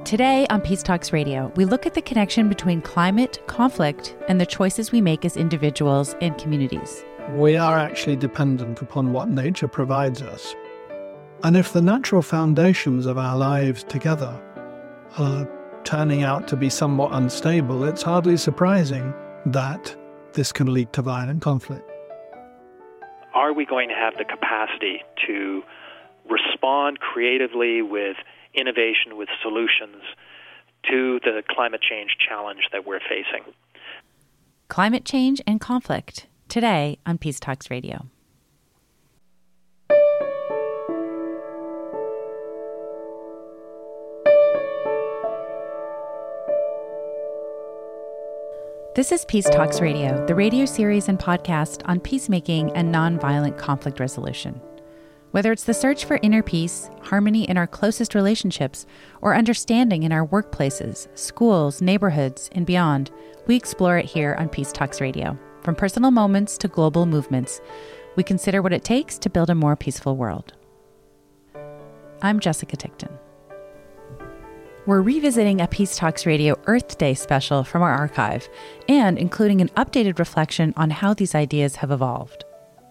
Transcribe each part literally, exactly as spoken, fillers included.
Today on Peace Talks Radio, we look at the connection between climate, conflict, and the choices we make as individuals and communities. We are actually dependent upon what nature provides us. And if the natural foundations of our lives together are turning out to be somewhat unstable, it's hardly surprising that this can lead to violent conflict. Are we going to have the capacity to respond creatively with innovation, with solutions to the climate change challenge that we're facing? Climate change and conflict, today on Peace Talks Radio. This is Peace Talks Radio, the radio series and podcast on peacemaking and nonviolent conflict resolution. Whether it's the search for inner peace, harmony in our closest relationships, or understanding in our workplaces, schools, neighborhoods, and beyond, we explore it here on Peace Talks Radio. From personal moments to global movements, we consider what it takes to build a more peaceful world. I'm Jessica Tickton. We're revisiting a Peace Talks Radio Earth Day special from our archive and including an updated reflection on how these ideas have evolved.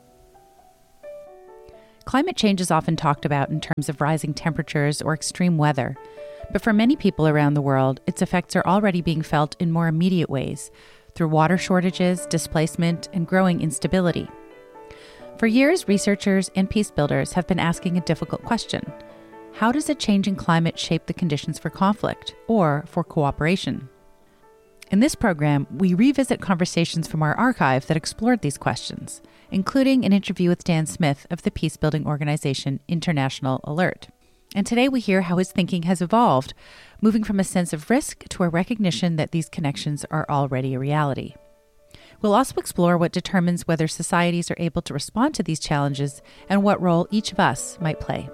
Climate change is often talked about in terms of rising temperatures or extreme weather, but for many people around the world, its effects are already being felt in more immediate ways through water shortages, displacement, and growing instability. For years, researchers and peace builders have been asking a difficult question. How does a changing climate shape the conditions for conflict or for cooperation? In this program, we revisit conversations from our archive that explored these questions, including an interview with Dan Smith of the peace-building organization International Alert. And today we hear how his thinking has evolved, moving from a sense of risk to a recognition that these connections are already a reality. We'll also explore what determines whether societies are able to respond to these challenges and what role each of us might play.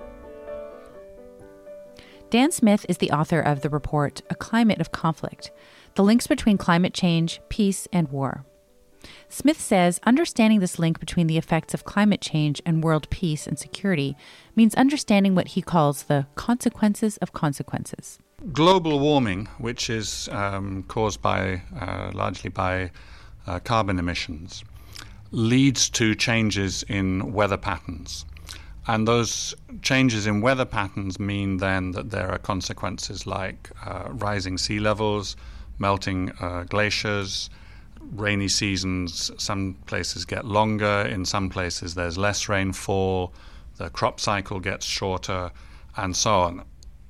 Dan Smith is the author of the report, A Climate of Conflict, The Links Between Climate Change, Peace, and War. Smith says understanding this link between the effects of climate change and world peace and security means understanding what he calls the consequences of consequences. Global warming, which is um, caused by uh, largely by uh, carbon emissions, leads to changes in weather patterns. And those changes in weather patterns mean then that there are consequences like uh, rising sea levels, melting uh, glaciers, rainy seasons. Some places get longer, in some places there's less rainfall, the crop cycle gets shorter, and so on.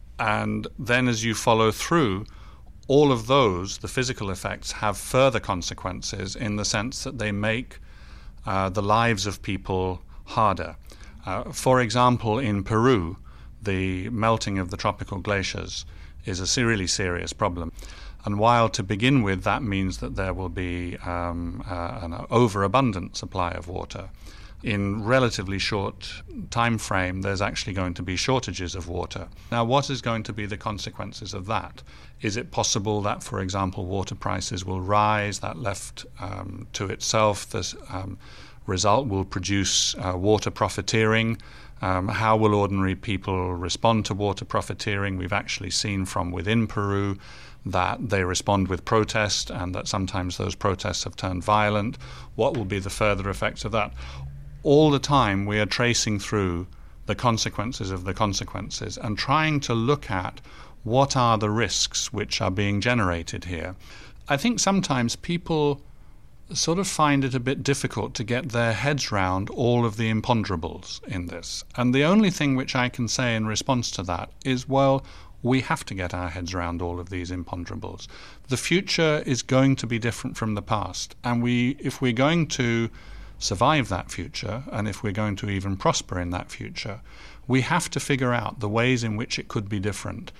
And then as you follow through, all of those, the physical effects, have further consequences in the sense that they make uh, the lives of people harder. Uh, for example, in Peru, the melting of the tropical glaciers is a really serious problem. And while to begin with that means that there will be um, uh, an overabundant supply of water, in relatively short time frame there's actually going to be shortages of water. Now, what is going to be the consequences of that? Is it possible that, for example, water prices will rise, that left um, to itself this um, result will produce uh, water profiteering? Um, how will ordinary people respond to water profiteering? We've actually seen from within Peru that they respond with protest and that sometimes those protests have turned violent. What will be the further effects of that? All the time we are tracing through the consequences of the consequences and trying to look at what are the risks which are being generated here. I think sometimes people sort of find it a bit difficult to get their heads round all of the imponderables in this. And the only thing which I can say in response to that is, well, we have to get our heads around all of these imponderables. The future is going to be different from the past. And we, if we're going to survive that future, and if we're going to even prosper in that future, we have to figure out the ways in which it could be different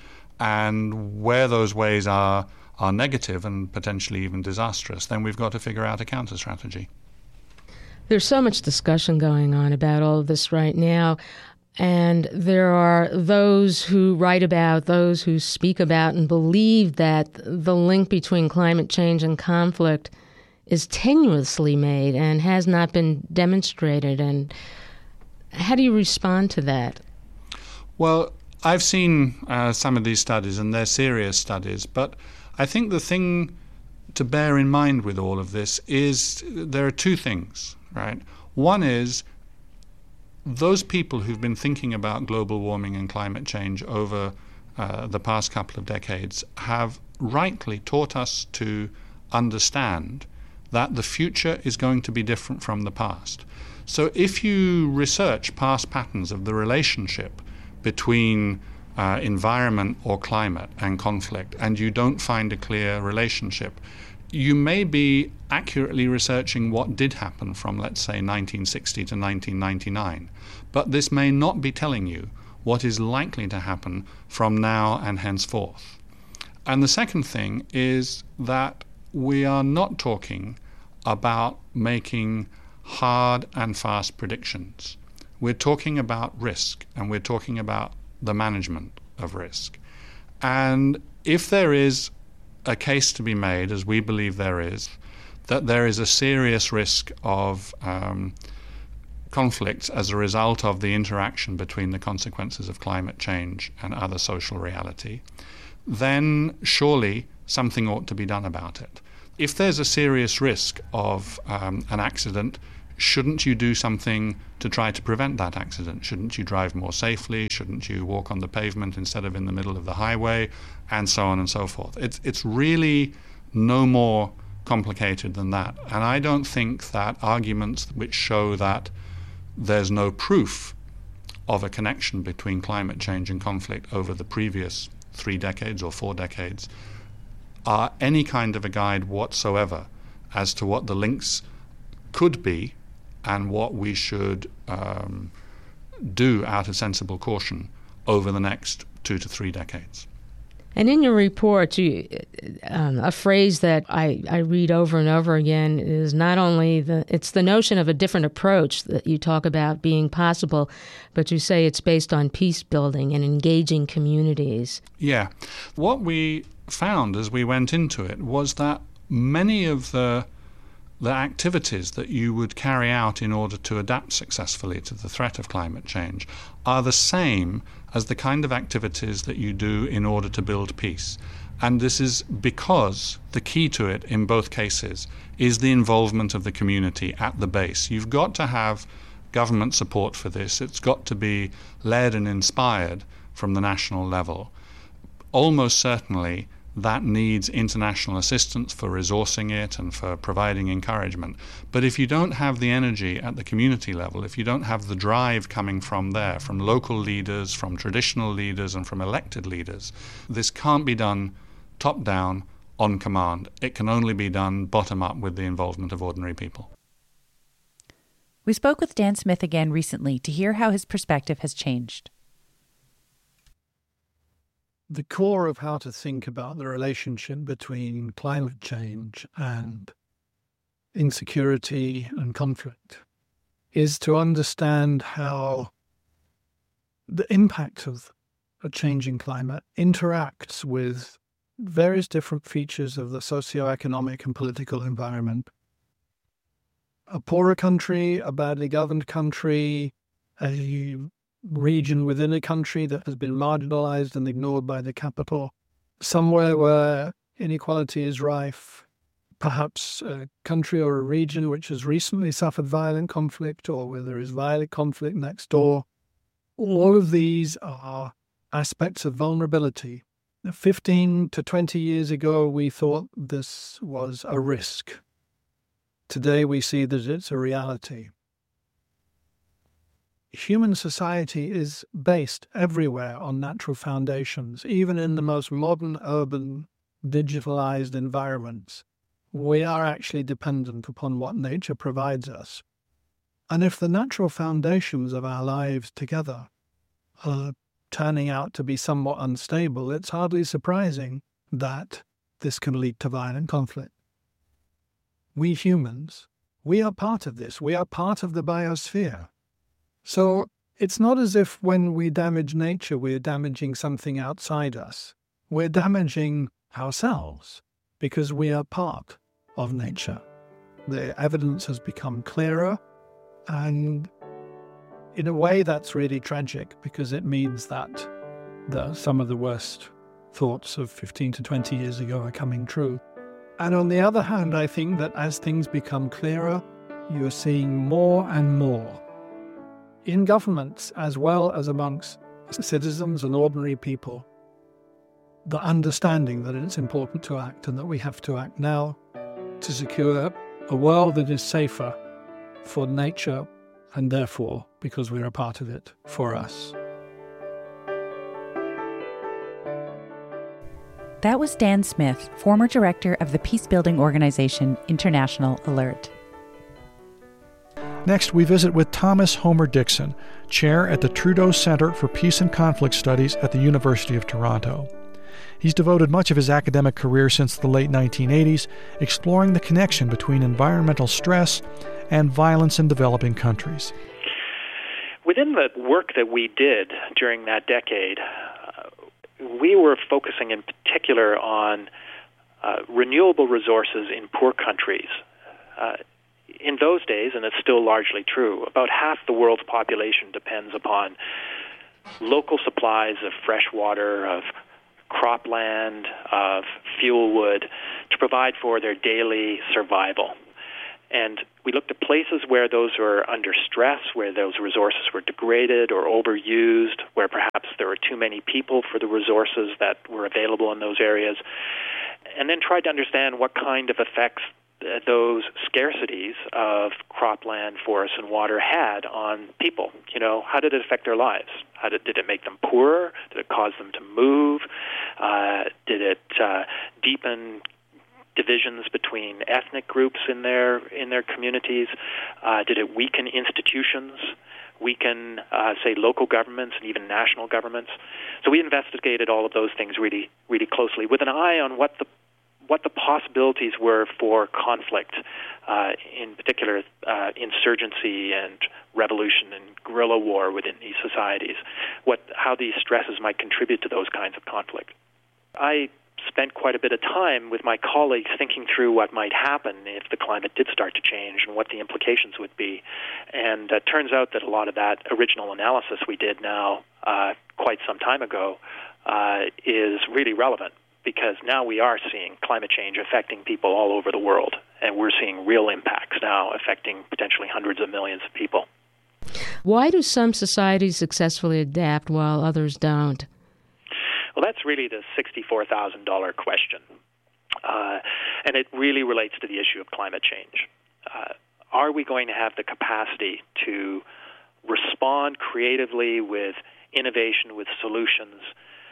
and where those ways are are negative and potentially even disastrous, then we've got to figure out a counter strategy. There's so much discussion going on about all of this right now, and there are those who write about, those who speak about and believe that the link between climate change and conflict is tenuously made and has not been demonstrated. And how do you respond to that? Well, I've seen uh, some of these studies, and they're serious studies, but I think the thing to bear in mind with all of this is there are two things, right? One is those people who've been thinking about global warming and climate change over uh, the past couple of decades have rightly taught us to understand that the future is going to be different from the past. So if you research past patterns of the relationship between uh, environment or climate and conflict, and you don't find a clear relationship, you may be accurately researching what did happen from, let's say, nineteen sixty to nineteen ninety-nine, but this may not be telling you what is likely to happen from now and henceforth. And the second thing is that we are not talking about making hard and fast predictions. We're talking about risk, and we're talking about the management of risk. And if there is a case to be made, as we believe there is, that there is a serious risk of um, conflicts as a result of the interaction between the consequences of climate change and other social reality, then surely something ought to be done about it. If there's a serious risk of um, an accident, shouldn't you do something to try to prevent that accident? Shouldn't you drive more safely? Shouldn't you walk on the pavement instead of in the middle of the highway? And so on and so forth. It's, it's really no more complicated than that. And I don't think that arguments which show that there's no proof of a connection between climate change and conflict over the previous three decades or four decades are any kind of a guide whatsoever as to what the links could be and what we should um, do out of sensible caution over the next two to three decades. And in your report, you, um, a phrase that I, I read over and over again is not only the, it's the notion of a different approach that you talk about being possible, but you say it's based on peace building and engaging communities. Yeah. What we found as we went into it was that many of the the activities that you would carry out in order to adapt successfully to the threat of climate change are the same as the kind of activities that you do in order to build peace. And this is because the key to it in both cases is the involvement of the community at the base. You've got to have government support for this. It's got to be led and inspired from the national level. Almost certainly that needs international assistance for resourcing it and for providing encouragement. But if you don't have the energy at the community level, if you don't have the drive coming from there, from local leaders, from traditional leaders, and from elected leaders, this can't be done top-down on command. It can only be done bottom-up with the involvement of ordinary people. We spoke with Dan Smith again recently to hear how his perspective has changed. The core of how to think about the relationship between climate change and insecurity and conflict is to understand how the impact of a changing climate interacts with various different features of the socioeconomic and political environment. A poorer country, a badly governed country, a region within a country that has been marginalized and ignored by the capital, somewhere where inequality is rife, perhaps a country or a region which has recently suffered violent conflict or where there is violent conflict next door. All of these are aspects of vulnerability. fifteen to twenty years ago, we thought this was a risk. Today, we see that it's a reality. Human society is based everywhere on natural foundations, even in the most modern, urban, digitalized environments. We are actually dependent upon what nature provides us. And if the natural foundations of our lives together are turning out to be somewhat unstable, it's hardly surprising that this can lead to violent conflict. We humans, we are part of this. We are part of the biosphere. So it's not as if when we damage nature, we're damaging something outside us. We're damaging ourselves because we are part of nature. The evidence has become clearer, and in a way that's really tragic because it means that that some of the worst thoughts of fifteen to twenty years ago are coming true. And on the other hand, I think that as things become clearer, you are seeing more and more in governments as well as amongst citizens and ordinary people, the understanding that it's important to act and that we have to act now to secure a world that is safer for nature and therefore, because we're a part of it, for us. That was Dan Smith, former director of the peacebuilding organization International Alert. Next, we visit with Thomas Homer Dixon, chair at the Trudeau Center for Peace and Conflict Studies at the University of Toronto. He's devoted much of his academic career since the late nineteen eighties exploring the connection between environmental stress and violence in developing countries. Within the work that we did during that decade, uh, we were focusing in particular on uh, renewable resources in poor countries. Uh, in those days, and it's still largely true, about half the world's population depends upon local supplies of fresh water, of cropland, of fuel wood to provide for their daily survival. And we looked at places where those were under stress, where those resources were degraded or overused, where perhaps there were too many people for the resources that were available in those areas, and then tried to understand what kind of effects those scarcities of cropland, forests, and water had on people. You know, how did it affect their lives? How did, did it make them poorer? Did it cause them to move? Uh, did it uh, deepen divisions between ethnic groups in their in their communities? Uh, did it weaken institutions? Weaken, uh, say, local governments and even national governments? So we investigated all of those things really, really closely, with an eye on what the what the possibilities were for conflict, uh, in particular uh, insurgency and revolution and guerrilla war within these societies, what how these stresses might contribute to those kinds of conflict. I spent quite a bit of time with my colleagues thinking through what might happen if the climate did start to change and what the implications would be. And it uh, turns out that a lot of that original analysis we did now uh, quite some time ago uh, is really relevant, because now we are seeing climate change affecting people all over the world, and we're seeing real impacts now affecting potentially hundreds of millions of people. Why do some societies successfully adapt while others don't? Well, that's really the sixty-four thousand dollars question, uh, and it really relates to the issue of climate change. Uh, are we going to have the capacity to respond creatively with innovation, with solutions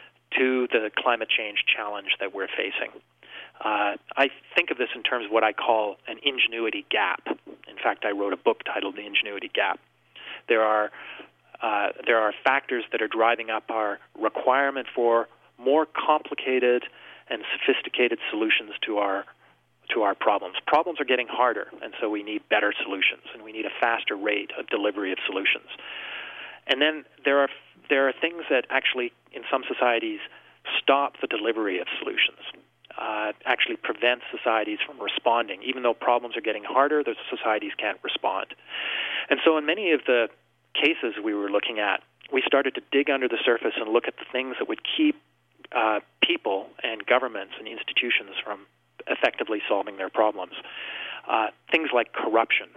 to the climate change challenge that we're facing? Uh, I think of this in terms of what I call an ingenuity gap. In fact, I wrote a book titled The Ingenuity Gap. There are uh, there are factors that are driving up our requirement for more complicated and sophisticated solutions to our to our problems. Problems are getting harder, and so we need better solutions, and we need a faster rate of delivery of solutions. And then there are there are things that actually, in some societies, stop the delivery of solutions, uh, actually prevent societies from responding. Even though problems are getting harder, the societies can't respond. And so in many of the cases we were looking at, we started to dig under the surface and look at the things that would keep uh, people and governments and institutions from effectively solving their problems. Uh, things like corruption,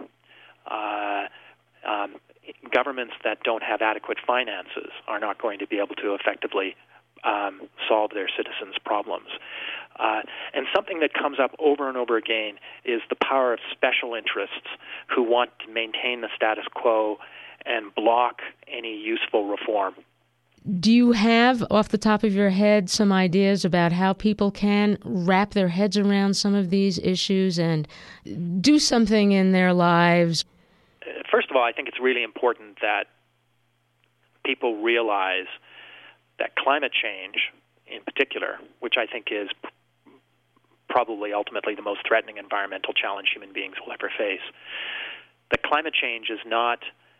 uh, um, governments that don't have adequate finances are not going to be able to effectively um, solve their citizens' problems. Uh, and something that comes up over and over again is the power of special interests who want to maintain the status quo and block any useful reform. Do you have, off the top of your head, some ideas about how people can wrap their heads around some of these issues and do something in their lives? First of all, I think it's really important that people realize that climate change, in particular, which I think is p- probably ultimately the most threatening environmental challenge human beings will ever face, that climate change is not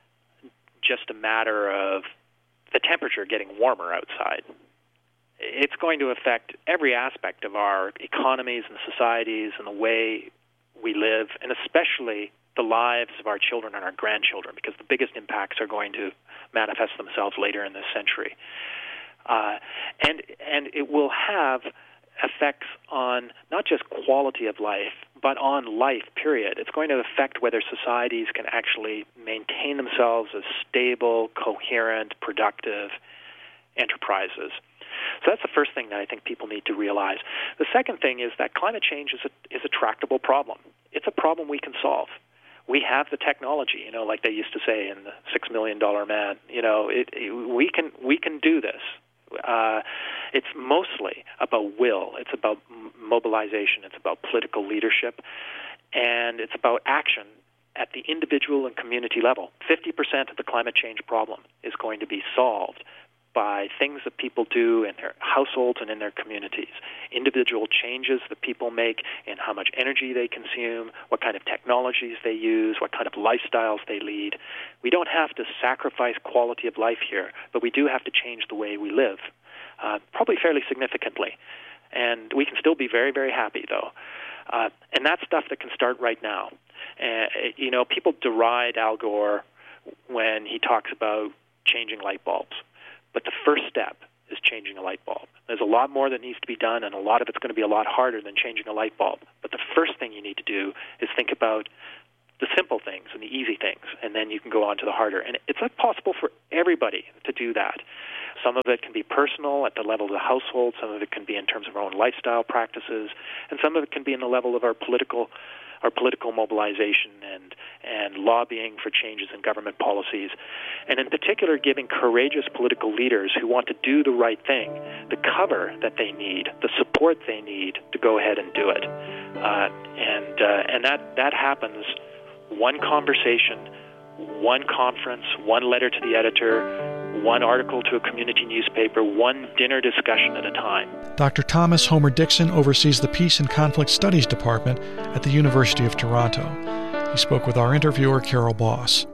just a matter of the temperature getting warmer outside. It's going to affect every aspect of our economies and societies and the way we live, and especially the lives of our children and our grandchildren, because the biggest impacts are going to manifest themselves later in this century. Uh, and and it will have effects on not just quality of life, but on life, period. It's going to affect whether societies can actually maintain themselves as stable, coherent, productive enterprises. So that's the first thing that I think people need to realize. The second thing is that climate change is a, is a tractable problem. It's a problem we can solve. We have the technology, you know, like they used to say in the Six Million Dollar Man. You know, it, it, we can we can do this. Uh, it's mostly about will. It's about m- mobilization. It's about political leadership, and it's about action at the individual and community level. Fifty percent of the climate change problem is going to be solved by things that people do in their households and in their communities. Individual changes that people make in how much energy they consume, what kind of technologies they use, what kind of lifestyles they lead. We don't have to sacrifice quality of life here, but we do have to change the way we live, uh, probably fairly significantly. And we can still be very, very happy, though. Uh, and that's stuff that can start right now. Uh, you know, people deride Al Gore when he talks about changing light bulbs. But the first step is changing a light bulb. There's a lot more that needs to be done, and a lot of it's going to be a lot harder than changing a light bulb. But the first thing you need to do is think about the simple things and the easy things, and then you can go on to the harder. And it's not possible for everybody to do that. Some of it can be personal at the level of the household. Some of it can be in terms of our own lifestyle practices. And some of it can be in the level of our political our political mobilization and, and lobbying for changes in government policies, and in particular giving courageous political leaders who want to do the right thing the cover that they need, the support they need to go ahead and do it. Uh, and uh, and that, that happens one conversation, one conference, one letter to the editor, one article to a community newspaper, one dinner discussion at a time. Doctor Thomas Homer Dixon oversees the Peace and Conflict Studies Department at the University of Toronto. He spoke with our interviewer, Carol Boss.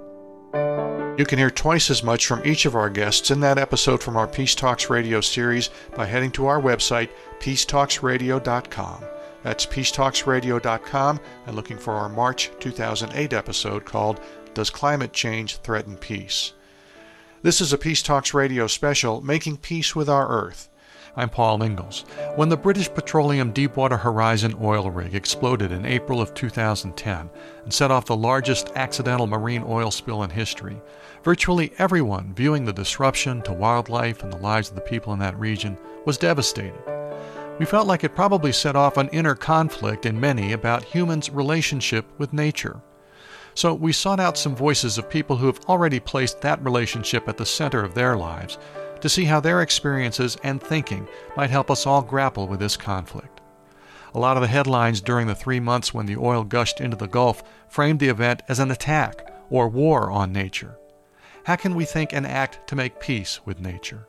You can hear twice as much from each of our guests in that episode from our Peace Talks Radio series by heading to our website, peace talks radio dot com. That's peace talks radio dot com, and looking for our March two thousand eight episode called Does Climate Change Threaten Peace? This is a Peace Talks Radio special, Making Peace with Our Earth. I'm Paul Ingalls. When the British Petroleum Deepwater Horizon oil rig exploded in April of two thousand ten and set off the largest accidental marine oil spill in history, virtually everyone viewing the disruption to wildlife and the lives of the people in that region was devastated. We felt like it probably set off an inner conflict in many about humans' relationship with nature. So we sought out some voices of people who have already placed that relationship at the center of their lives to see how their experiences and thinking might help us all grapple with this conflict. A lot of the headlines during the three months when the oil gushed into the Gulf framed the event as an attack or war on nature. How can we think and act to make peace with nature?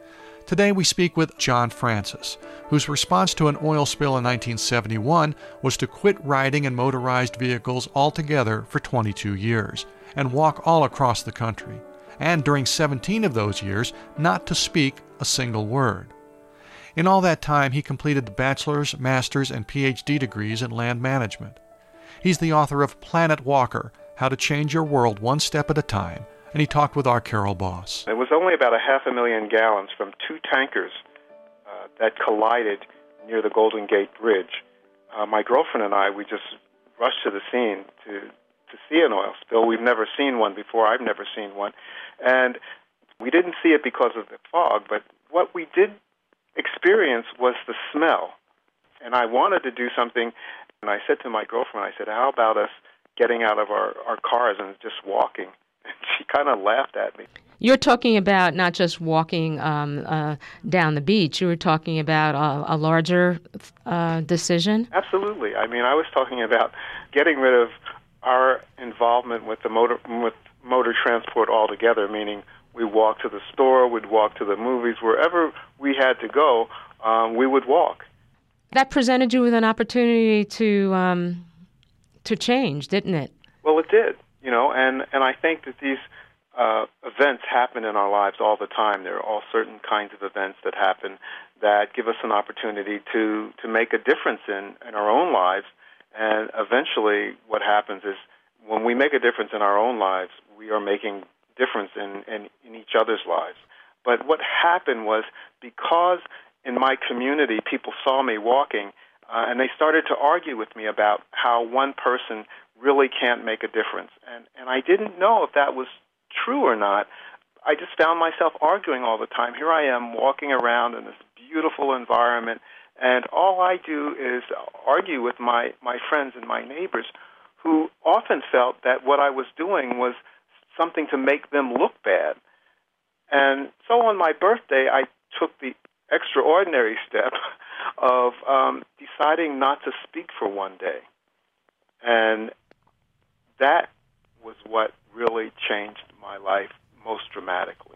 Today we speak with John Francis, whose response to an oil spill in nineteen seventy-one was to quit riding in motorized vehicles altogether for twenty-two years and walk all across the country, and during seventeen of those years not to speak a single word. In all that time he completed the bachelor's, master's, and P H D degrees in land management. He's the author of Planet Walker, How to Change Your World One Step at a Time, and he talked with our Carol Boss. It was only about a half a million gallons from two tankers uh, that collided near the Golden Gate Bridge. Uh, my girlfriend and I, we just rushed to the scene to, to see an oil spill. We've never seen one before. I've never seen one. And we didn't see it because of the fog, but what we did experience was the smell. And I wanted to do something, and I said to my girlfriend, I said, how about us getting out of our, our cars and just walking? She kind of laughed at me. You're talking about not just walking um, uh, down the beach. You were talking about a, a larger uh, decision? Absolutely. I mean, I was talking about getting rid of our involvement with the motor with motor transport altogether, meaning we walk to the store, we'd walk to the movies, wherever we had to go, um, we would walk. That presented you with an opportunity to um, to change, didn't it? Well, it did. You know, and, and I think that these uh, events happen in our lives all the time. There are all certain kinds of events that happen that give us an opportunity to, to make a difference in, in our own lives. And eventually what happens is when we make a difference in our own lives, we are making difference in, in, in each other's lives. But what happened was, because in my community people saw me walking, uh, and they started to argue with me about how one person really can't make a difference. And, and I didn't know if that was true or not. I just found myself arguing all the time. Here I am walking around in this beautiful environment, and all I do is argue with my, my friends and my neighbors, who often felt that what I was doing was something to make them look bad. And so on my birthday, I took the extraordinary step of um, deciding not to speak for one day. And that was what really changed my life most dramatically.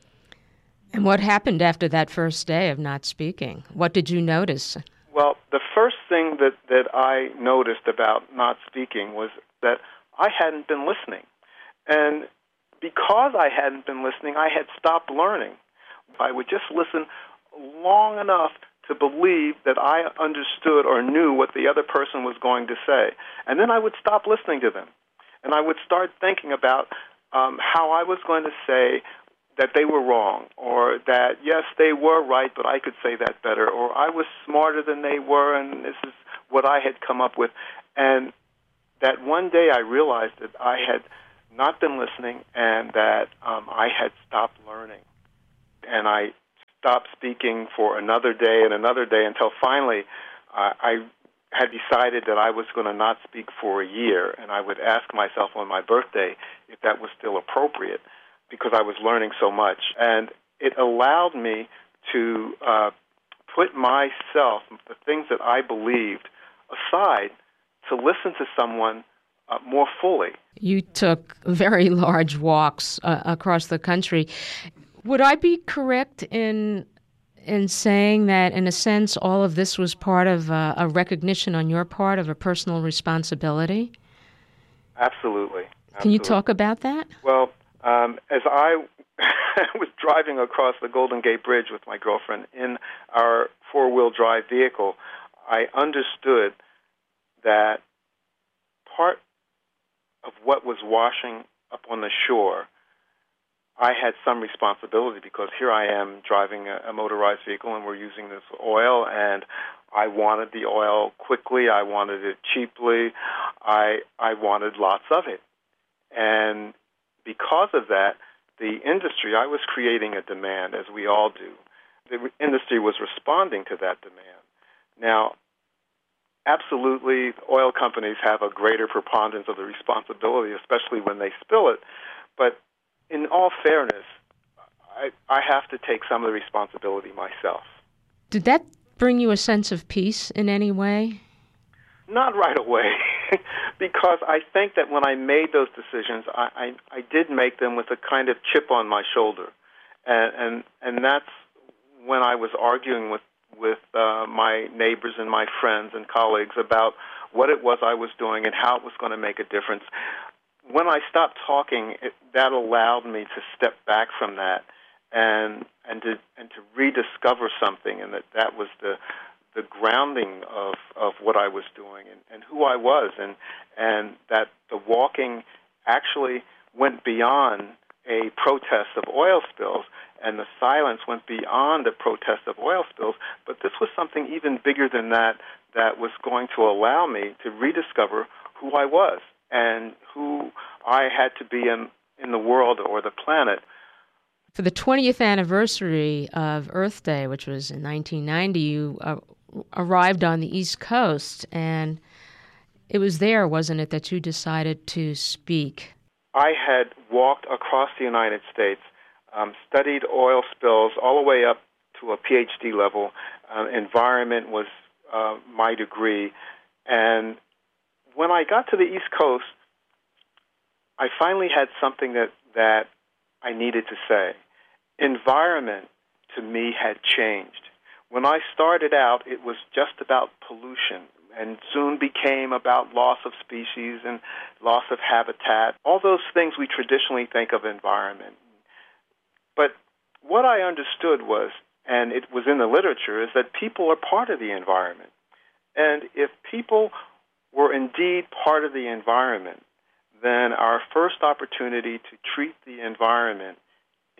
And what happened after that first day of not speaking? What did you notice? Well, the first thing that, that I noticed about not speaking was that I hadn't been listening. And because I hadn't been listening, I had stopped learning. I would just listen long enough to believe that I understood or knew what the other person was going to say. And then I would stop listening to them. And I would start thinking about um, how I was going to say that they were wrong, or that, yes, they were right, but I could say that better, or I was smarter than they were, and this is what I had come up with. And that one day I realized that I had not been listening, and that um, I had stopped learning. And I stopped speaking for another day and another day until finally uh, I had decided that I was going to not speak for a year, and I would ask myself on my birthday if that was still appropriate, because I was learning so much. And it allowed me to uh, put myself, the things that I believed, aside to listen to someone uh, more fully. You took very large walks uh, across the country. Would I be correct in in saying that, in a sense, all of this was part of uh, a recognition on your part of a personal responsibility? Absolutely. Absolutely. Can you talk about that? Well, um, as I was driving across the Golden Gate Bridge with my girlfriend in our four-wheel drive vehicle, I understood that part of what was washing up on the shore, I had some responsibility, because here I am driving a, a motorized vehicle and we're using this oil, and I wanted the oil quickly, I wanted it cheaply, I I wanted lots of it. And because of that, the industry, I was creating a demand, as we all do. The industry was responding to that demand. Now, absolutely, oil companies have a greater preponderance of the responsibility, especially when they spill it, but in all fairness, I, I have to take some of the responsibility myself. Did that bring you a sense of peace in any way? Not right away, because I think that when I made those decisions, I, I, I did make them with a kind of chip on my shoulder. And and, and that's when I was arguing with, with uh, my neighbors and my friends and colleagues about what it was I was doing and how it was going to make a difference. When I stopped talking, it, that allowed me to step back from that and and to and to rediscover something, and that that was the the grounding of, of what I was doing and, and who I was, and and that the walking actually went beyond a protest of oil spills, and the silence went beyond a protest of oil spills, but this was something even bigger than that that was going to allow me to rediscover who I was and who I had to be in, in the world or the planet. For the twentieth anniversary of Earth Day, which was in nineteen ninety, you uh, arrived on the East Coast, and it was there, wasn't it, that you decided to speak? I had walked across the United States, um, studied oil spills all the way up to a P H D level. Uh, environment was uh, my degree, and when I got to the East Coast, I finally had something that, that I needed to say. Environment, to me, had changed. When I started out, it was just about pollution, and soon became about loss of species and loss of habitat, all those things we traditionally think of environment. But what I understood was, and it was in the literature, is that people are part of the environment. And if people were indeed part of the environment, then our first opportunity to treat the environment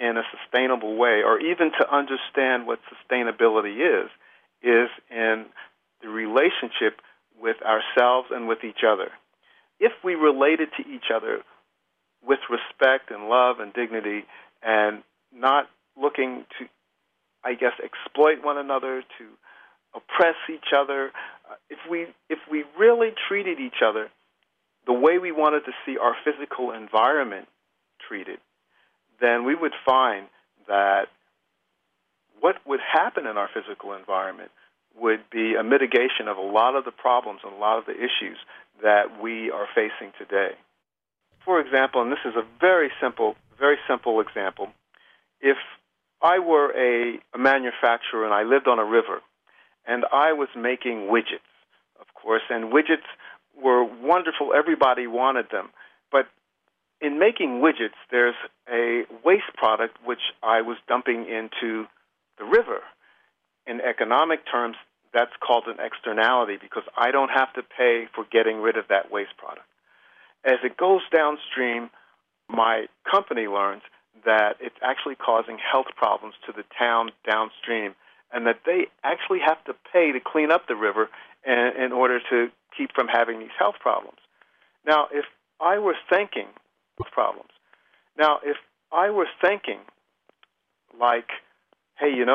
in a sustainable way, or even to understand what sustainability is, is in the relationship with ourselves and with each other. If we related to each other with respect and love and dignity and not looking to, I guess, exploit one another, to oppress each other, uh, if we if we really treated each other the way we wanted to see our physical environment treated, then we would find that what would happen in our physical environment would be a mitigation of a lot of the problems and a lot of the issues that we are facing today. For example, and this is a very simple, very simple example, if I were a, a manufacturer and I lived on a river and I was making widgets, of course, and widgets were wonderful, everybody wanted them, but in making widgets, there's a waste product which I was dumping into the river. In economic terms, that's called an externality because I don't have to pay for getting rid of that waste product. As it goes downstream, my company learns that it's actually causing health problems to the town downstream and that they actually have to pay to clean up the river in, in order to keep from having these health problems. Now, if I were thinking problems, now if I were thinking like, hey, you know,